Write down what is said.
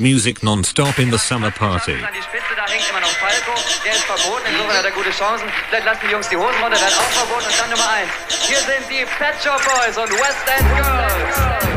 Music non-stop in the summer party. An die Spitze, da hängt immer noch Falco. Der ist verboten, insofern hat er gute Chancen. Vielleicht lassen die Jungs die Hosen runter, werden auch verboten. Und dann Nummer 1. Hier sind die Pet Shop Boys und West End Girls.